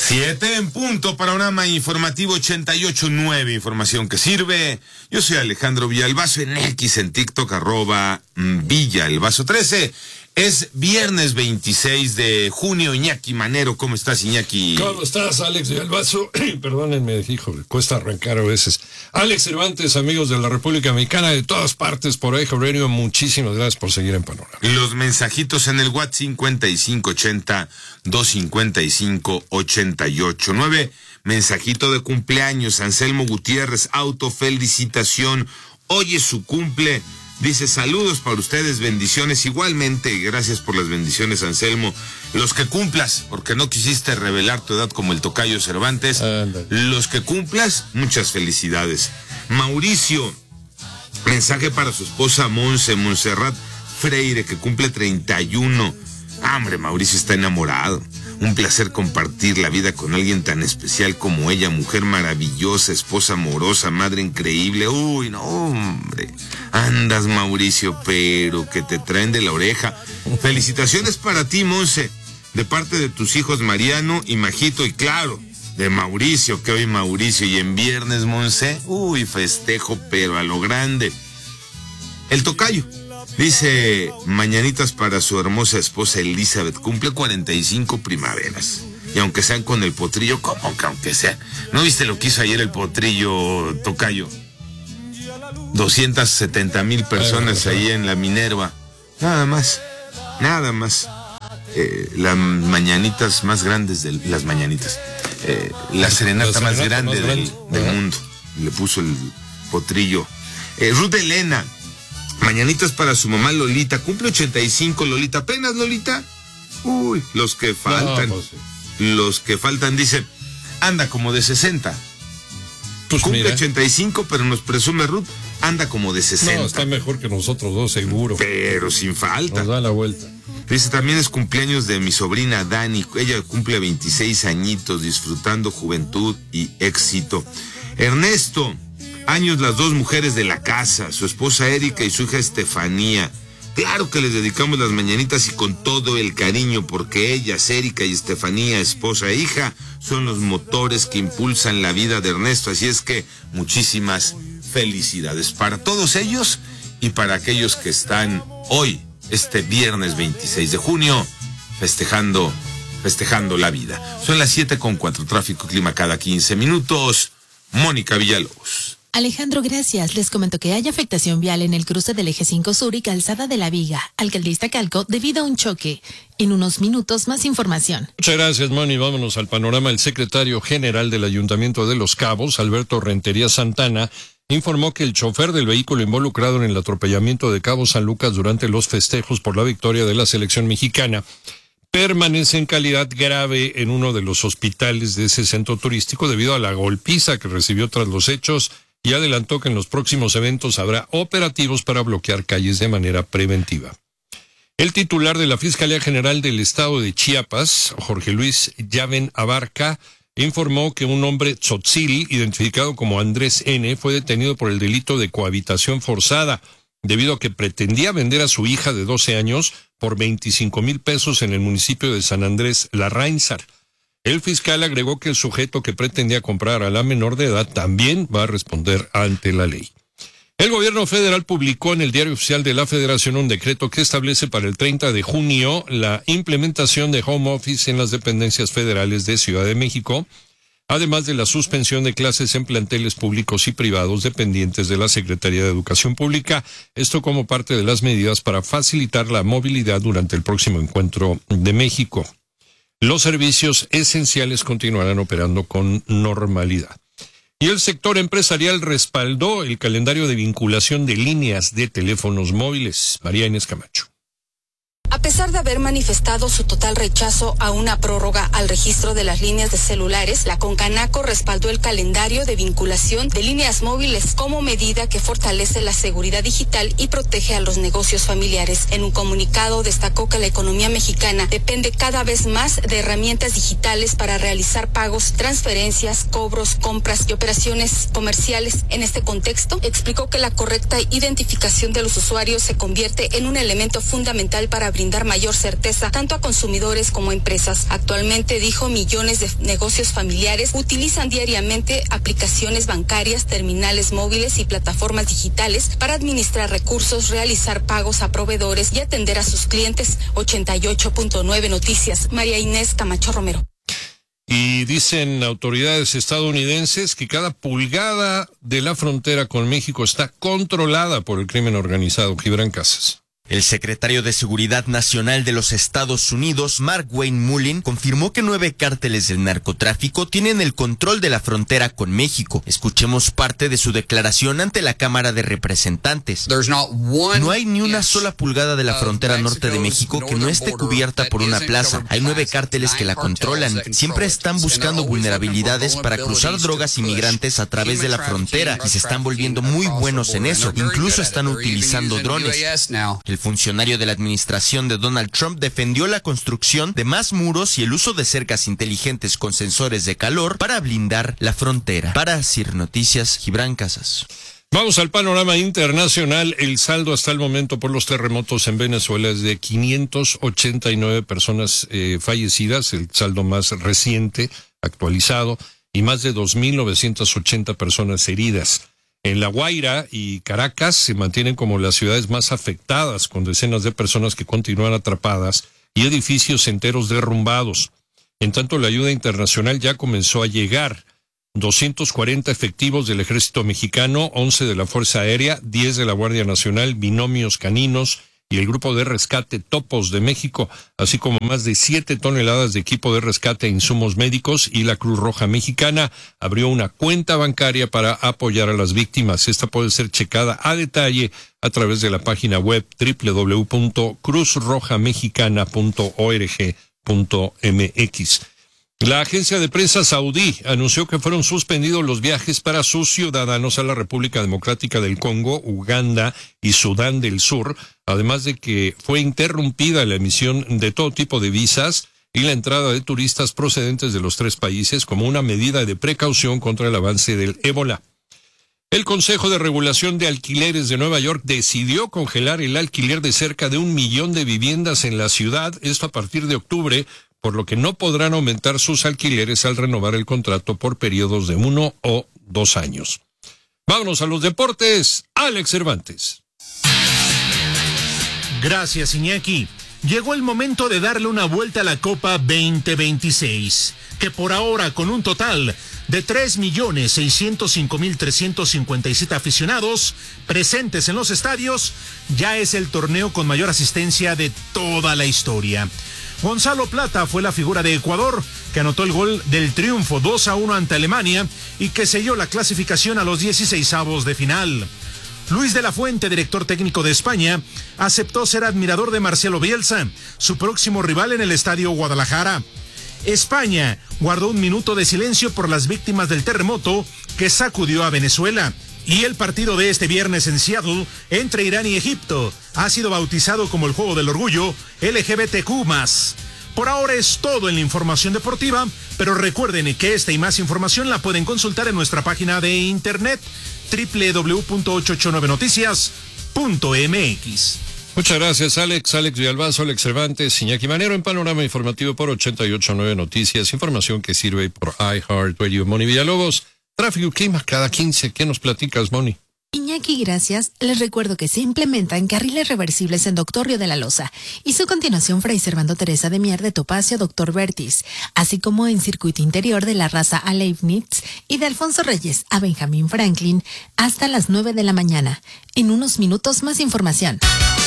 7 en punto, Panorama Informativo 88.9, información que sirve. Yo soy Alejandro Villalbazo, en X, en TikTok, @Villalbazo13. Es viernes 26 de junio. Iñaki Manero, ¿cómo estás, Iñaki? ¿Cómo estás, Alex Villalbazo? Perdónenme, hijo, cuesta arrancar a veces. Alex Cervantes, amigos de la República Mexicana, de todas partes por Eje Radio, muchísimas gracias por seguir en Panorama. Los mensajitos en el WhatsApp 5580-255-88.9. Mensajito de cumpleaños, Anselmo Gutiérrez, autofelicitación. Hoy es su cumple. Dice, saludos para ustedes, bendiciones. Igualmente, gracias por las bendiciones, Anselmo. Los que cumplas, porque no quisiste revelar tu edad como el tocayo Cervantes. Los que cumplas, muchas felicidades. Mauricio, mensaje para su esposa Montserrat Freire, que cumple 31. Hombre, Mauricio está enamorado. Un placer compartir la vida con alguien tan especial como ella, mujer maravillosa, esposa amorosa, madre increíble. Uy, no, hombre. Andas, Mauricio, pero que te traen de la oreja. Felicitaciones para ti, Monse, de parte de tus hijos Mariano y Majito, y claro, de Mauricio, que hoy Mauricio, y en viernes, Monse, uy, festejo, pero a lo grande. El tocayo dice, mañanitas para su hermosa esposa Elizabeth, cumple 45 primaveras. Y aunque sean con el potrillo, ¿cómo que aunque sean? ¿No viste lo que hizo ayer el potrillo, tocayo? 270,000 personas ahí en la Minerva. Nada más. Las mañanitas más grandes las mañanitas. La serenata más grande del mundo. Le puso el potrillo. Ruth Elena, mañanitas para su mamá Lolita, cumple 85, Lolita, apenas Lolita. Uy, los que faltan. Los que faltan, dice, anda como de 60. Pues cumple 85, pero nos presume Ruth, anda como de 60. No, está mejor que nosotros dos, seguro. Pero sin falta. Nos da la vuelta. Dice, también es cumpleaños de mi sobrina Dani. Ella cumple 26 añitos, disfrutando juventud y éxito. Ernesto, años las dos mujeres de la casa, su esposa Erika y su hija Estefanía. Claro que les dedicamos las mañanitas y con todo el cariño, porque ellas, Erika y Estefanía, esposa e hija, son los motores que impulsan la vida de Ernesto. Así es que muchísimas felicidades para todos ellos y para aquellos que están hoy, este viernes 26 de junio, festejando la vida. Son las 7:04, tráfico, clima cada 15 minutos. Mónica Villalobos. Alejandro, gracias. Les comento que hay afectación vial en el cruce del Eje 5 Sur y Calzada de la Viga, Alcaldía Iztacalco, debido a un choque. En unos minutos, más información. Muchas gracias, Moni. Vámonos al panorama. El secretario general del Ayuntamiento de Los Cabos, Alberto Rentería Santana, informó que el chofer del vehículo involucrado en el atropellamiento de Cabo San Lucas durante los festejos por la victoria de la selección mexicana permanece en calidad grave en uno de los hospitales de ese centro turístico debido a la golpiza que recibió tras los hechos, y adelantó que en los próximos eventos habrá operativos para bloquear calles de manera preventiva. El titular de la Fiscalía General del Estado de Chiapas, Jorge Luis Llaven Abarca, informó que un hombre tzotzil, identificado como Andrés N., fue detenido por el delito de cohabitación forzada, debido a que pretendía vender a su hija de 12 años por 25,000 pesos en el municipio de San Andrés Larráinzar. El fiscal agregó que el sujeto que pretendía comprar a la menor de edad también va a responder ante la ley. El gobierno federal publicó en el Diario Oficial de la Federación un decreto que establece para el 30 de junio la implementación de home office en las dependencias federales de Ciudad de México, además de la suspensión de clases en planteles públicos y privados dependientes de la Secretaría de Educación Pública, esto como parte de las medidas para facilitar la movilidad durante el próximo encuentro de México. Los servicios esenciales continuarán operando con normalidad. Y el sector empresarial respaldó el calendario de vinculación de líneas de teléfonos móviles. María Inés Camacho. A pesar de haber manifestado su total rechazo a una prórroga al registro de las líneas de celulares, la Concanaco respaldó el calendario de vinculación de líneas móviles como medida que fortalece la seguridad digital y protege a los negocios familiares. En un comunicado destacó que la economía mexicana depende cada vez más de herramientas digitales para realizar pagos, transferencias, cobros, compras y operaciones comerciales. En este contexto, explicó que la correcta identificación de los usuarios se convierte en un elemento fundamental para brindar dar mayor certeza tanto a consumidores como a empresas. Actualmente, dijo, millones de negocios familiares utilizan diariamente aplicaciones bancarias, terminales móviles y plataformas digitales para administrar recursos, realizar pagos a proveedores y atender a sus clientes. 88.9 Noticias, María Inés Camacho Romero. Y dicen autoridades estadounidenses que cada pulgada de la frontera con México está controlada por el crimen organizado. Gibran Casas. El secretario de Seguridad Nacional de los Estados Unidos, Mark Wayne Mullin, confirmó que 9 cárteles del narcotráfico tienen el control de la frontera con México. Escuchemos parte de su declaración ante la Cámara de Representantes. No hay ni una sola pulgada de la frontera norte de México que no esté cubierta por una plaza. Hay 9 cárteles que la controlan. Siempre están buscando vulnerabilidades para cruzar drogas y migrantes a través de la frontera y se están volviendo muy buenos en eso. Incluso están utilizando drones. El funcionario de la administración de Donald Trump defendió la construcción de más muros y el uso de cercas inteligentes con sensores de calor para blindar la frontera. Para CIR Noticias, Gibran Casas. Vamos al panorama internacional. El saldo hasta el momento por los terremotos en Venezuela es de 589 personas fallecidas, el saldo más reciente, actualizado, y más de 2.980 personas heridas. En La Guaira y Caracas se mantienen como las ciudades más afectadas, con decenas de personas que continúan atrapadas y edificios enteros derrumbados. En tanto, la ayuda internacional ya comenzó a llegar. 240 efectivos del Ejército Mexicano, 11 de la Fuerza Aérea, 10 de la Guardia Nacional, binomios caninos y el Grupo de Rescate Topos de México, así como más de 7 toneladas de equipo de rescate e insumos médicos, y la Cruz Roja Mexicana abrió una cuenta bancaria para apoyar a las víctimas. Esta puede ser checada a detalle a través de la página web www.cruzrojamexicana.org.mx. La agencia de prensa saudí anunció que fueron suspendidos los viajes para sus ciudadanos a la República Democrática del Congo, Uganda y Sudán del Sur, además de que fue interrumpida la emisión de todo tipo de visas y la entrada de turistas procedentes de los 3 países como una medida de precaución contra el avance del ébola. El Consejo de Regulación de Alquileres de Nueva York decidió congelar el alquiler de cerca de 1 millón de viviendas en la ciudad, esto a partir de octubre, por lo que no podrán aumentar sus alquileres al renovar el contrato por periodos de 1 o 2 años. Vámonos a los deportes. Alex Cervantes. Gracias, Iñaki. Llegó el momento de darle una vuelta a la Copa 2026, que por ahora, con un total de 3.605.357 aficionados presentes en los estadios, ya es el torneo con mayor asistencia de toda la historia. Gonzalo Plata fue la figura de Ecuador, que anotó el gol del triunfo 2-1 ante Alemania y que selló la clasificación a los 16avos de final. Luis de la Fuente, director técnico de España, aceptó ser admirador de Marcelo Bielsa, su próximo rival en el Estadio Guadalajara. España guardó 1 minuto de silencio por las víctimas del terremoto que sacudió a Venezuela. Y el partido de este viernes en Seattle entre Irán y Egipto ha sido bautizado como el Juego del Orgullo LGBTQ+. Por ahora es todo en la información deportiva, pero recuerden que esta y más información la pueden consultar en nuestra página de internet www.889noticias.mx. Muchas gracias, Alex. Alex Villalbazo, Alex Cervantes, Iñaki Manero en Panorama Informativo por 889 Noticias. Información que sirve por iHeartRadio. Moni Villalobos. Tráfico y clima cada 15. ¿Qué nos platicas, Moni? Iñaki, gracias. Les recuerdo que se implementan carriles reversibles en Doctor Río de la Loza y su continuación Fray Servando Teresa de Mier de Topacio a Doctor Vertis, así como en circuito interior de la Raza a Leibniz y de Alfonso Reyes a Benjamín Franklin hasta las 9 de la mañana. En unos minutos más información.